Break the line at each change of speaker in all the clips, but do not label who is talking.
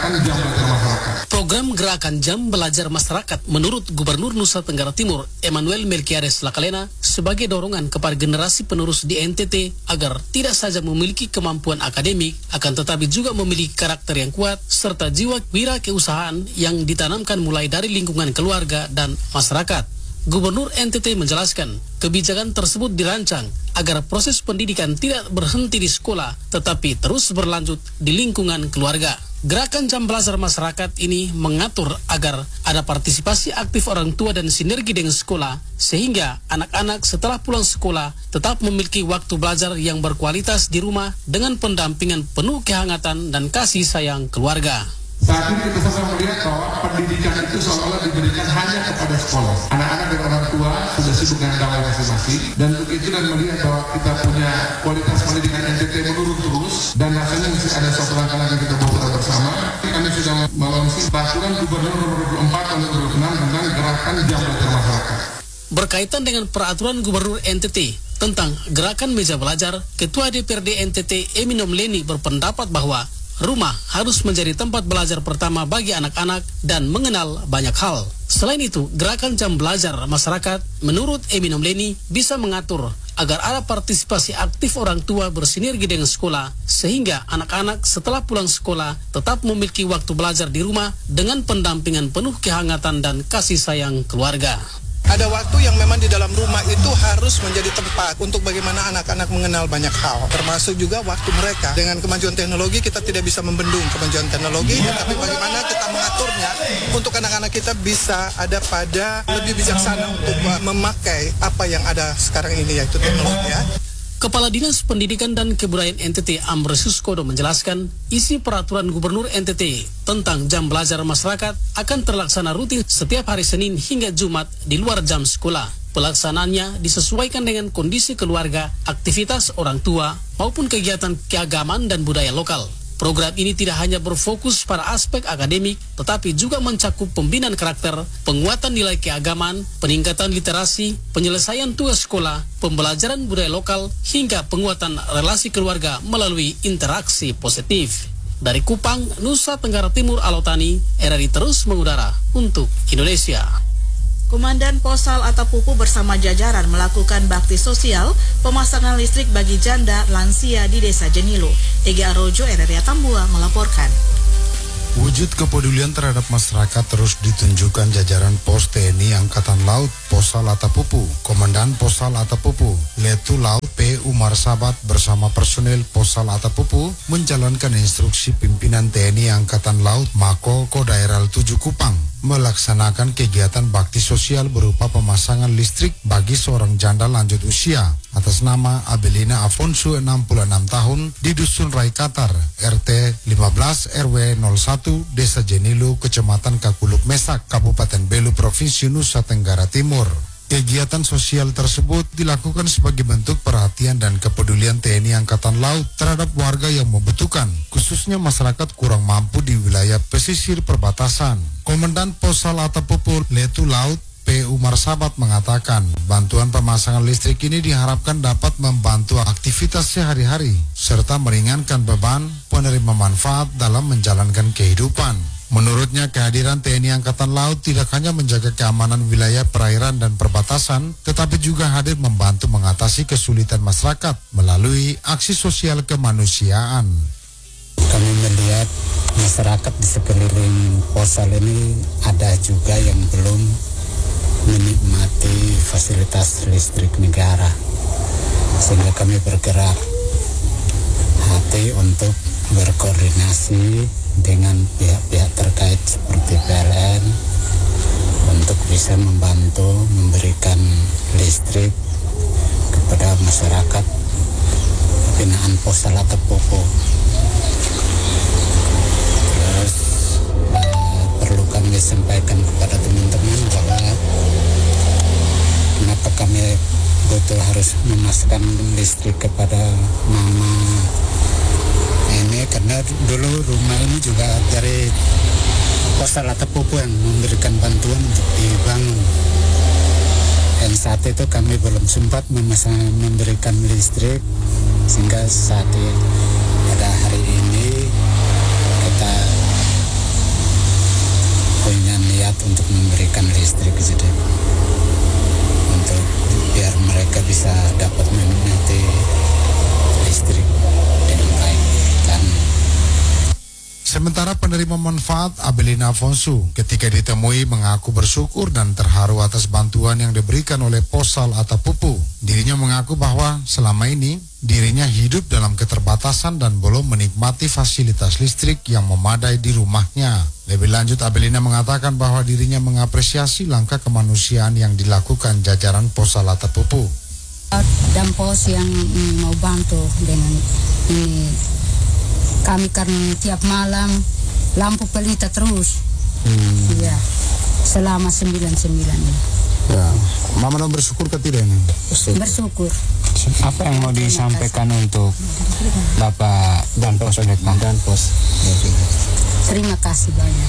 gerakan jam belajar masyarakat.
Program Gerakan Jam Belajar Masyarakat menurut Gubernur Nusa Tenggara Timur, Emmanuel Melkiades Lakalena, sebagai dorongan kepada generasi penerus di NTT agar tidak saja memiliki kemampuan akademik, akan tetapi juga memiliki karakter yang kuat, serta jiwa wirausahaan yang ditanamkan mulai dari lingkungan keluarga dan masyarakat. Gubernur NTT menjelaskan, kebijakan tersebut dirancang agar proses pendidikan tidak berhenti di sekolah, tetapi terus berlanjut di lingkungan keluarga. Gerakan Jam Belajar Masyarakat ini mengatur agar ada partisipasi aktif orang tua dan sinergi dengan sekolah, sehingga anak-anak setelah pulang sekolah tetap memiliki waktu belajar yang berkualitas di rumah dengan pendampingan penuh kehangatan dan kasih sayang keluarga.
Saat ini kita sama melihat bahwa pendidikan itu seolah-olah diberikan hanya kepada sekolah. Anak-anak dan orang tua sudah sibuk dengan dakwah masing-masing, dan untuk itu dan melihat bahwa kita punya kualitas pendidikan NTT menurun terus, dan rasanya mesti ada suatu langkah-langkah yang kita bawa bersama. Kami sudah melunasi peraturan Gubernur nomor 24 tahun 2006 tentang gerakan jam belajar masyarakat.
Berkaitan dengan peraturan Gubernur NTT tentang gerakan meja belajar, Ketua DPRD NTT Eminom Leni berpendapat bahwa rumah harus menjadi tempat belajar pertama bagi anak-anak dan mengenal banyak hal. Selain itu, gerakan jam belajar masyarakat menurut Eminom Leni bisa mengatur agar ada partisipasi aktif orang tua bersinergi dengan sekolah, sehingga anak-anak setelah pulang sekolah tetap memiliki waktu belajar di rumah dengan pendampingan penuh kehangatan dan kasih sayang keluarga.
Ada waktu yang memang di dalam rumah itu harus menjadi tempat untuk bagaimana anak-anak mengenal banyak hal, termasuk juga waktu mereka. Dengan kemajuan teknologi kita tidak bisa membendung kemajuan teknologi, tapi bagaimana kita mengaturnya untuk anak-anak kita bisa ada pada lebih bijaksana untuk memakai apa yang ada sekarang ini, yaitu teknologi ya.
Kepala Dinas Pendidikan dan Kebudayaan NTT Ambrosius Kodo menjelaskan, isi peraturan Gubernur NTT tentang jam belajar masyarakat akan terlaksana rutin setiap hari Senin hingga Jumat di luar jam sekolah. Pelaksanaannya disesuaikan dengan kondisi keluarga, aktivitas orang tua, maupun kegiatan keagamaan dan budaya lokal. Program ini tidak hanya berfokus pada aspek akademik, tetapi juga mencakup pembinaan karakter, penguatan nilai keagamaan, peningkatan literasi, penyelesaian tugas sekolah, pembelajaran budaya lokal, hingga penguatan relasi keluarga melalui interaksi positif. Dari Kupang, Nusa Tenggara Timur, Alotani, RRI terus mengudara untuk Indonesia.
Komandan Posal Atapupu bersama jajaran melakukan bakti sosial pemasangan listrik bagi janda lansia di Desa Jenilo. Ega Arojo, RRI Tambua melaporkan.
Wujud kepedulian terhadap masyarakat terus ditunjukkan jajaran Pos TNI Angkatan Laut Posal Atapupu. Komandan Posal Atapupu, Letu Laut P. Umar Sabat bersama personel Posal Atapupu menjalankan instruksi pimpinan TNI Angkatan Laut Mako Kodaeral 7 Kupang melaksanakan kegiatan bakti sosial berupa pemasangan listrik bagi seorang janda lanjut usia atas nama Abelina Afonso 66 tahun di Dusun Rai Katar, RT 15 RW 01 Desa Jenilo, Kecamatan Kakuluk Mesak, Kabupaten Belu, Provinsi Nusa Tenggara Timur. Kegiatan sosial tersebut dilakukan sebagai bentuk perhatian dan kepedulian TNI Angkatan Laut terhadap warga yang membutuhkan, khususnya masyarakat kurang mampu di wilayah pesisir perbatasan. Komandan Posal Atapupu, Letu Laut P. Umar Sabat mengatakan, bantuan pemasangan listrik ini diharapkan dapat membantu aktivitas sehari-hari, serta meringankan beban penerima manfaat dalam menjalankan kehidupan. Menurutnya, kehadiran TNI Angkatan Laut tidak hanya menjaga keamanan wilayah perairan dan perbatasan, tetapi juga hadir membantu mengatasi kesulitan masyarakat melalui aksi sosial kemanusiaan.
Kami melihat masyarakat di sekeliling Posal ini ada juga yang belum menikmati fasilitas listrik negara, sehingga kami bergerak hati untuk berkoordinasi dengan pihak-pihak terkait seperti PLN untuk bisa membantu memberikan listrik kepada masyarakat binaan Posal Atapupu. Terus perlu kami sampaikan kepada teman-teman bahwa kenapa kami betul harus memasukkan listrik kepada mama ini, karena dulu rumah ini juga dari Posal Atapupu yang memberikan bantuan untuk dibangun. Dan saat itu kami belum sempat memberikan listrik, sehingga saat pada hari ini kita
Sementara penerima manfaat Abelina Afonso ketika ditemui mengaku bersyukur dan terharu atas bantuan yang diberikan oleh Posal Atapupu. Dirinya mengaku bahwa selama ini dirinya hidup dalam keterbatasan dan belum menikmati fasilitas listrik yang memadai di rumahnya. Lebih lanjut, Abelina mengatakan bahwa dirinya mengapresiasi langkah kemanusiaan yang dilakukan jajaran Posal Atapupu.
Dan pos yang mau bantu dengan ini. Kami kan tiap malam lampu pelita terus. Iya. Selama 99 ini.
Ya, Mama dong bersyukur ke tidak ini?
Bersyukur.
Apa yang mau disampaikan untuk Bapak Danpos oleh Danpos?
Terima kasih banyak.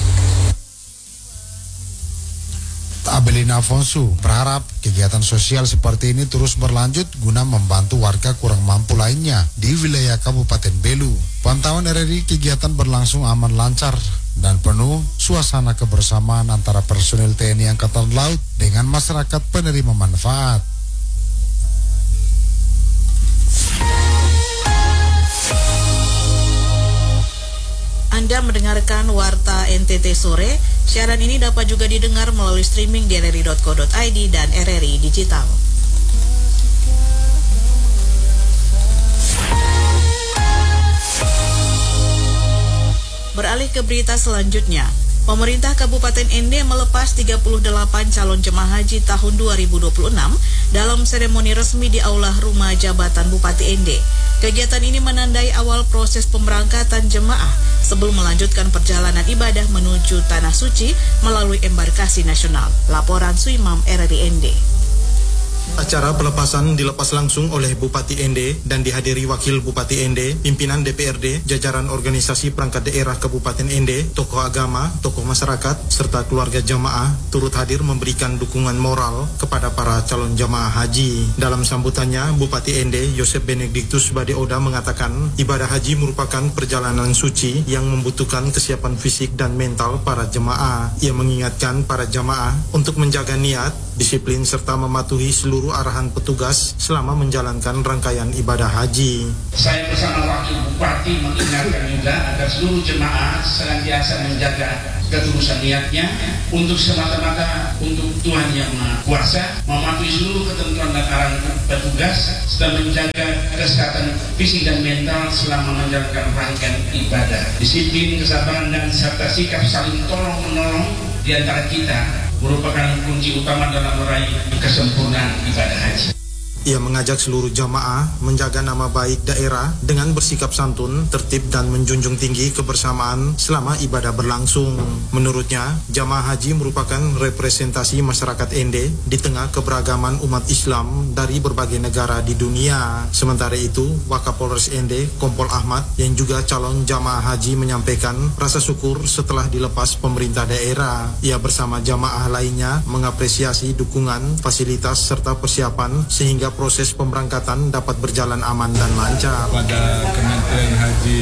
Abelina Afonso berharap kegiatan sosial seperti ini terus berlanjut guna membantu warga kurang mampu lainnya di wilayah Kabupaten Belu. Pantauan RRI kegiatan berlangsung aman lancar dan penuh suasana kebersamaan antara personil TNI Angkatan Laut dengan masyarakat penerima manfaat.
Anda mendengarkan Warta NTT Sore. Siaran ini dapat juga didengar melalui streaming di rri.co.id dan RRI Digital. Beralih ke berita selanjutnya. Pemerintah Kabupaten Ende melepas 38 calon jemaah haji tahun 2026 dalam seremoni resmi di Aula Rumah Jabatan Bupati Ende. Kegiatan ini menandai awal proses pemberangkatan jemaah sebelum melanjutkan perjalanan ibadah menuju Tanah Suci melalui embarkasi nasional. Laporan Suimam RRI Ende.
Acara pelepasan dilepas langsung oleh Bupati Ende dan dihadiri Wakil Bupati Ende, pimpinan DPRD, jajaran organisasi perangkat daerah Kabupaten Ende, tokoh agama, tokoh masyarakat, serta keluarga jamaah turut hadir memberikan dukungan moral kepada para calon jamaah haji. Dalam sambutannya, Bupati Ende, Yosef Benediktus Badeoda mengatakan, ibadah haji merupakan perjalanan suci yang membutuhkan kesiapan fisik dan mental para jemaah. Ia mengingatkan para jamaah untuk menjaga niat, disiplin, serta mematuhi seluruh arahan petugas selama menjalankan rangkaian ibadah haji.
Saya bersama Wakil Bupati mengingatkan juga agar seluruh jemaah senantiasa menjaga ketulusan niatnya untuk semata-mata untuk Tuhan Yang Maha Kuasa, mematuhi seluruh ketentuan dan arahan petugas, serta menjaga kesehatan fisik dan mental selama menjalankan rangkaian ibadah. Disiplin, kesabaran, dan serta sikap saling tolong-menolong di antara kita merupakan kunci utama dalam meraih kesempurnaan ibadah haji.
Ia mengajak seluruh jamaah menjaga nama baik daerah dengan bersikap santun, tertib, dan menjunjung tinggi kebersamaan selama ibadah berlangsung. Menurutnya, jamaah haji merupakan representasi masyarakat Ende di tengah keberagaman umat Islam dari berbagai negara di dunia. Sementara itu, Wakapolres Ende, Kompol Ahmad, yang juga calon jamaah haji menyampaikan rasa syukur setelah dilepas pemerintah daerah. Ia bersama jamaah lainnya mengapresiasi dukungan, fasilitas, serta persiapan sehingga proses pemberangkatan dapat berjalan aman dan lancar.
Pada Kementerian Haji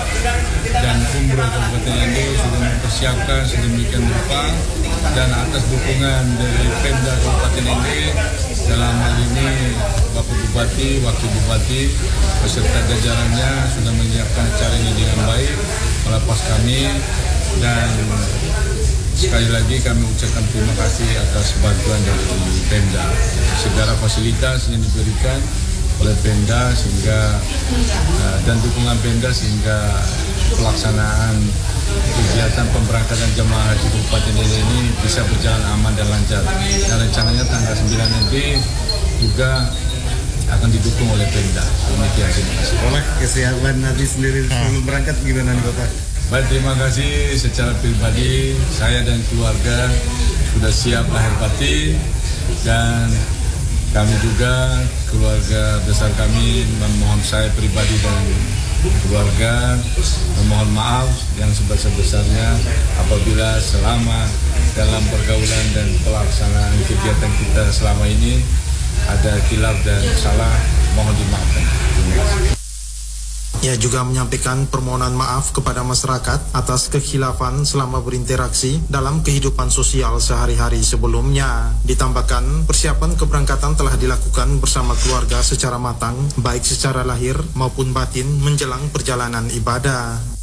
dan Umroh Kabupaten Ende sudah mempersiapkan sedemikian rupa, dan atas dukungan dari Pemda Kabupaten Ende dalam hal ini Bapak Bupati, Wakil Bupati beserta jajarannya sudah menyiapkan acara ini dengan baik, melepas kami, dan sekali lagi kami ucapkan terima kasih atas bantuan dari Pemda. Segala fasilitas yang diberikan oleh Pemda sehingga dan dukungan Pemda sehingga pelaksanaan kegiatan pemberangkatan jemaah haji Kabupaten Ende ini bisa berjalan aman dan lancar. Dan rencananya tanggal 9 nanti juga akan didukung oleh Pemda. Demikian, terima kasih.
Oleh kesiapan haji sendiri sebelum berangkat gimana nih Bapak?
Baik, terima kasih. Secara pribadi saya dan keluarga sudah siap lahir batin, dan kami juga keluarga besar kami memohon, saya pribadi dan keluarga memohon maaf yang sebesar-besarnya apabila selama dalam pergaulan dan pelaksanaan kegiatan kita selama ini ada khilaf dan salah, mohon dimaafkan. Terima kasih.
Ia juga menyampaikan permohonan maaf kepada masyarakat atas kekhilafan selama berinteraksi dalam kehidupan sosial sehari-hari sebelumnya. Ditambahkan, persiapan keberangkatan telah dilakukan bersama keluarga secara matang, baik secara lahir maupun batin menjelang perjalanan ibadah.